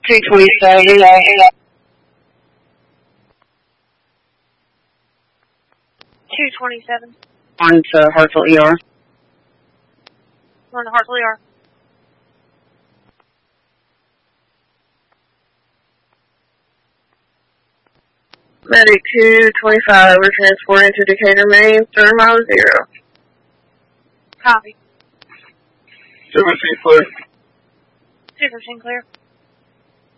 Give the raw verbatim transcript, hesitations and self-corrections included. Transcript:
two twenty-seven. two twenty-seven. On to Hartsville E R. On to Hartsville E R. Medic two twenty-five, we're transporting to Decatur, Maine, third mile zero. Copy. two fifteen clear. two fifteen clear.